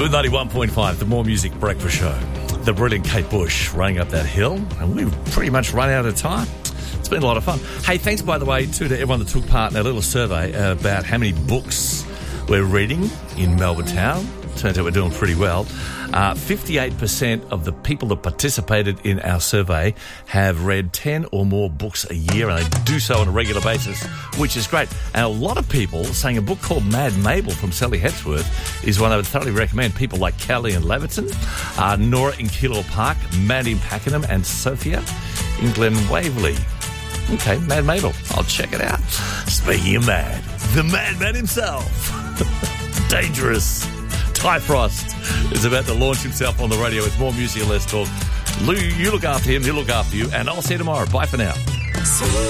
Smooth 91.5, the More Music Breakfast Show. The brilliant Kate Bush running up that hill, and we've pretty much run out of time. It's been a lot of fun. Hey, thanks, by the way, to everyone that took part in our little survey about how many books we're reading in Melbourne town. Turns out we're doing pretty well. 58% of the people that participated in our survey have read 10 or more books a year, and they do so on a regular basis, which is great. And a lot of people saying a book called Mad Mabel from Sally Hetsworth is one I would thoroughly recommend. People like Kelly in Leverton, Nora in Keilor Park, Matt in Pakenham, and Sophia in Glen Waverley. Okay, Mad Mabel. I'll check it out. Speaking of mad, the madman himself, Dangerous Ty Frost, is about to launch himself on the radio with more music and less talk. Lou, you look after him, he'll look after you, and I'll see you tomorrow. Bye for now.